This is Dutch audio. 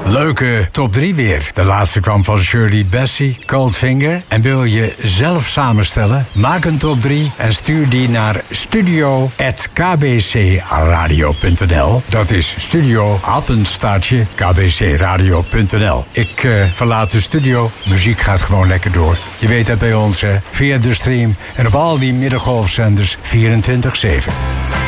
Leuke top 3 weer. De laatste kwam van Shirley Bassey, Coldfinger. En wil je zelf samenstellen? Maak een top 3 en stuur die naar studio@kbcradio.nl. Dat is studio, apenstaartje, kbcradio.nl. Ik verlaat de studio. Muziek gaat gewoon lekker door. Je weet het bij ons, hè? Via de stream en op al die middengolfzenders 24/7.